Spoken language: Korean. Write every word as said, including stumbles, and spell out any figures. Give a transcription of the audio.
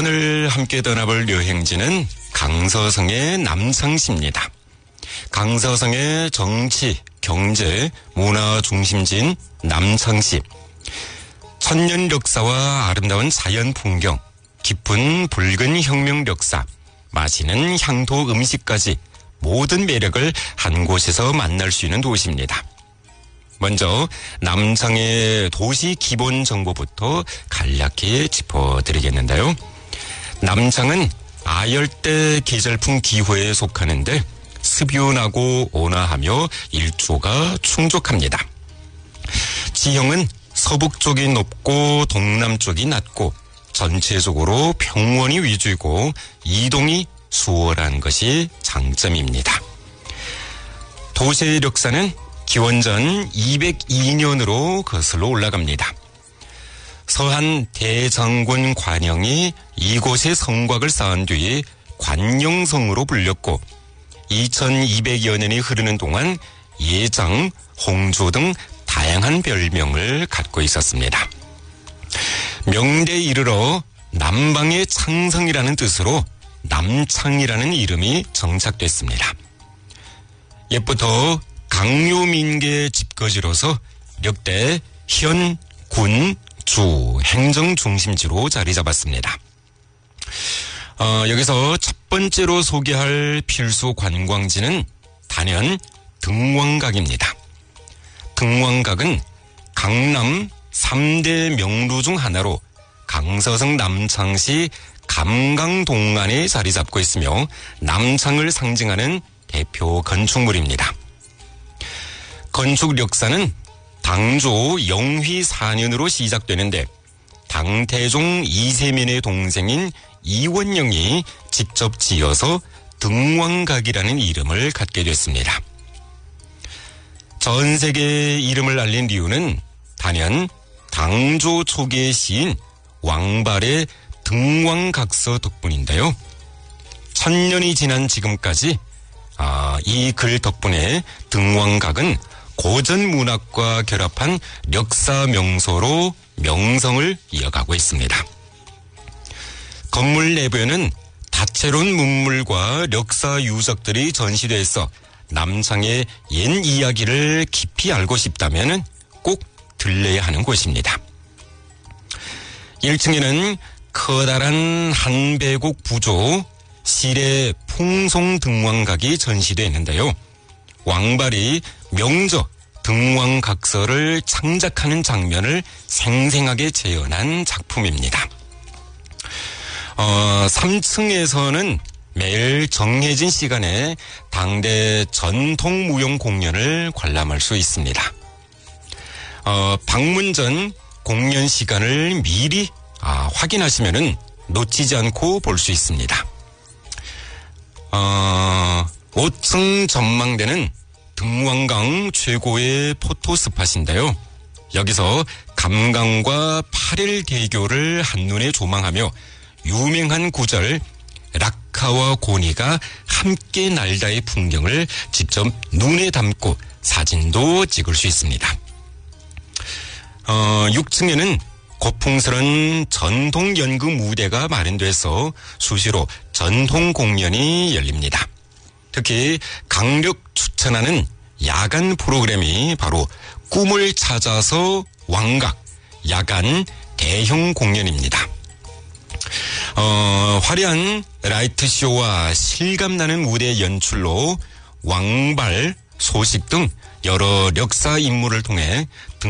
오늘 함께 떠나볼 여행지는 강서성의 남창시입니다. 강서성의 정치, 경제, 문화 중심지인 남창시. 천년 역사와 아름다운 자연 풍경, 깊은 붉은 혁명 역사, 맛있는 향토 음식까지 모든 매력을 한 곳에서 만날 수 있는 도시입니다. 먼저 남창의 도시 기본 정보부터 간략히 짚어드리겠는데요. 남창은 아열대 계절풍 기후에 속하는데 습윤하고 온화하며 일조가 충족합니다. 지형은 서북쪽이 높고 동남쪽이 낮고 전체적으로 평원이 위주이고 이동이 수월한 것이 장점입니다. 도시의 역사는 기원전 이백이 년으로 거슬러 올라갑니다. 서한 대장군 관영이 이곳에 성곽을 쌓은 뒤 관영성으로 불렸고 이천이백여 년이 흐르는 동안 예장, 홍조 등 다양한 별명을 갖고 있었습니다. 명대에 이르러 남방의 창성이라는 뜻으로 남창이라는 이름이 정착됐습니다. 옛부터 강요민계 집거지로서 역대 현, 군, 주, 행정 중심지로 자리 잡았습니다. 어, 여기서 첫 번째로 소개할 필수 관광지는 단연 등왕각입니다. 등왕각은 강남 삼 대 명루 중 하나로 강서성 남창시 감강동안에 자리 잡고 있으며 남창을 상징하는 대표 건축물입니다. 건축 역사는 당조 영휘 사 년으로 시작되는데 당태종 이세민의 동생인 이원영이 직접 지어서 등왕각이라는 이름을 갖게 됐습니다. 전 세계에 이름을 알린 이유는 단연 당조 초기의 시인 왕발의 등왕각서 덕분인데요. 천년이 지난 지금까지 아, 이 글 덕분에 등왕각은 고전 문학과 결합한 역사 명소로 명성을 이어가고 있습니다. 건물 내부에는 다채로운 문물과 역사 유적들이 전시되어 있어 남창의 옛 이야기를 깊이 알고 싶다면 꼭 들려야 하는 곳입니다. 일 층에는 커다란 한배곡 부조 실의 풍송 등왕각이 전시되어 있는데요. 왕발이 명저 등왕각서를 창작하는 장면을 생생하게 재현한 작품입니다. 어, 삼 층에서는 매일 정해진 시간에 당대 전통 무용 공연을 관람할 수 있습니다. 어, 방문 전 공연 시간을 미리 아, 확인하시면은 놓치지 않고 볼 수 있습니다. 어, 오 층 전망대는 등왕강 최고의 포토 스팟인데요. 여기서 감강과 팔일대교를 한눈에 조망하며 유명한 구절 락카와 고니가 함께 날다의 풍경을 직접 눈에 담고 사진도 찍을 수 있습니다. 어, 육 층에는 고풍스런 전통 연극 무대가 마련돼서 수시로 전통 공연이 열립니다. 특히 강력 추천하는 야간 프로그램이 바로 꿈을 찾아서 왕각 야간 대형 공연입니다. 어, 화려한 라이트쇼와 실감나는 무대 연출로 왕발, 소식 등 여러 역사 인물을 통해